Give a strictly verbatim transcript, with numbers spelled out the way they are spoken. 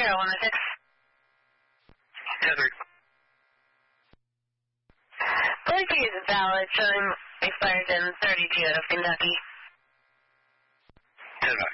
Zero one six. Tether. Policy is valid, showing expires in thirty-two out of Kentucky. Tether.